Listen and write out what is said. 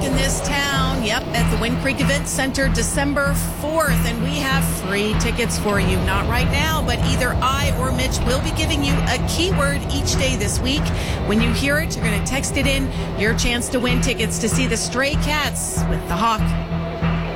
in this town. Yep, at the Wind Creek Event Center, December 4th. And we have free tickets for you. Not right now, but either I or Mitch will be giving you a keyword each day this week. When you hear it, you're going to text it in. Your chance to win tickets to see the Stray Cats with the Hawk.